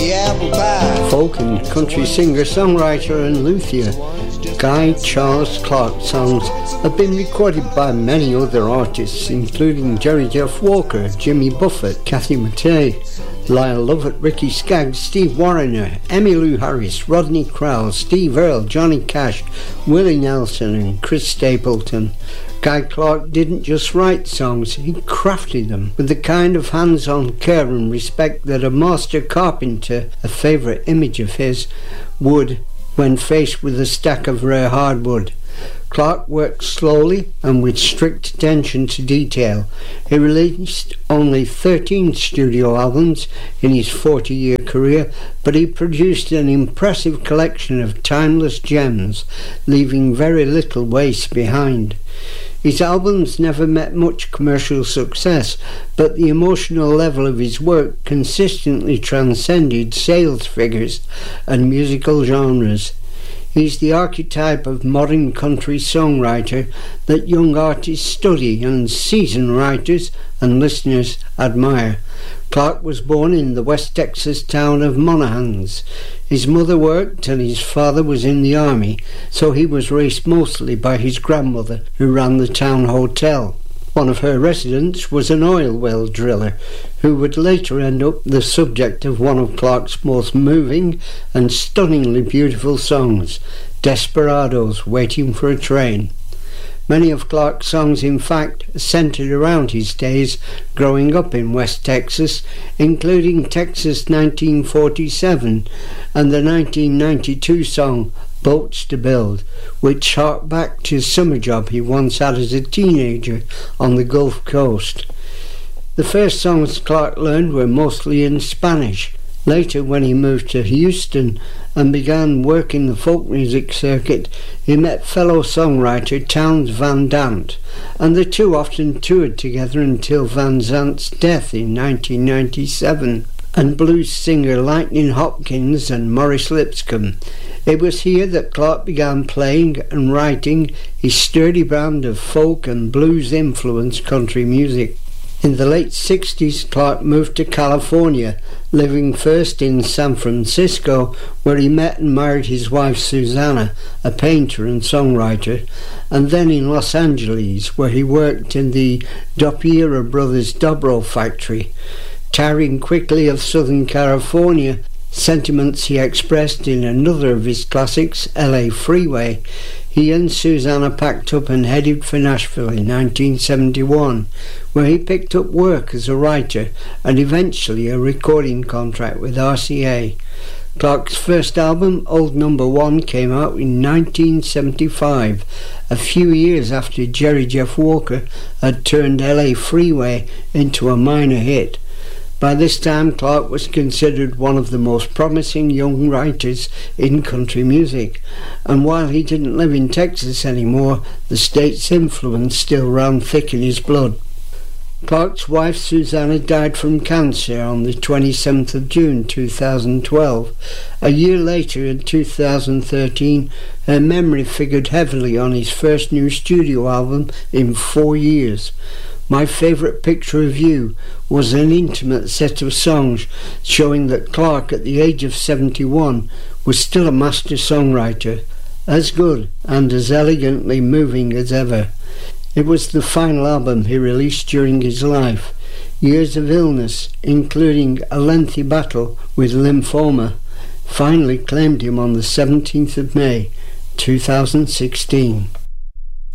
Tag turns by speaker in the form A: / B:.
A: the apple pie.
B: Folk and country singer, songwriter and luthier Guy Charles Clarke songs have been recorded by many other artists, including Jerry Jeff Walker, Jimmy Buffett, Kathy Mattea, Lyle Lovett, Ricky Skaggs, Steve Wariner, Emmylou Harris, Rodney Crowell, Steve Earle, Johnny Cash, Willie Nelson and Chris Stapleton. Guy Clarke didn't just write songs, he crafted them with the kind of hands-on care and respect that a master carpenter, a favourite image of his, would when faced with a stack of rare hardwood. Clarke worked slowly and with strict attention to detail. He released only 13 studio albums in his 40-year career, but he produced an impressive collection of timeless gems, leaving very little waste behind. His albums never met much commercial success, but the emotional level of his work consistently transcended sales figures and musical genres. He's the archetype of modern country songwriter that young artists study and seasoned writers and listeners admire. Clarke was born in the West Texas town of Monahans. His mother worked and his father was in the army, so he was raised mostly by his grandmother, who ran the town hotel. One of her residents was an oil well driller, who would later end up the subject of one of Clarke's most moving and stunningly beautiful songs, Desperados, Waiting for a Train. Many of Clarke's songs, in fact, centered around his days growing up in West Texas, including Texas 1947 and the 1992 song Boats to Build, which harked back to a summer job he once had as a teenager on the Gulf Coast. The first songs Clarke learned were mostly in Spanish. Later, when he moved to Houston and began working the folk music circuit, he met fellow songwriter Townes Van Zandt, and the two often toured together until Van Zandt's death in 1997, and blues singer Lightning Hopkins and Maurice Lipscomb. It was here that Clarke began playing and writing his sturdy brand of folk and blues-influenced country music. In the late 60s, Clarke moved to California, living first in San Francisco, where he met and married his wife Susanna, a painter and songwriter, and then in Los Angeles, where he worked in the Dopiera Brothers Dobro factory. Tiring quickly of Southern California, sentiments he expressed in another of his classics, LA Freeway, he and Susanna packed up and headed for Nashville in 1971, where he picked up work as a writer and eventually a recording contract with RCA. Clarke's first album, Old Number One, came out in 1975, a few years after Jerry Jeff Walker had turned LA Freeway into a minor hit. By this time, Clarke was considered one of the most promising young writers in country music, and while he didn't live in Texas anymore, the state's influence still ran thick in his blood. Clarke's wife Susanna died from cancer on the 27th of June 2012. A year later, in 2013, her memory figured heavily on his first new studio album in 4 years. My Favourite Picture of You was an intimate set of songs showing that Clarke, at the age of 71, was still a master songwriter, as good and as elegantly moving as ever. It was the final album he released during his life. Years of illness, including a lengthy battle with lymphoma, finally claimed him on the 17th of May 2016.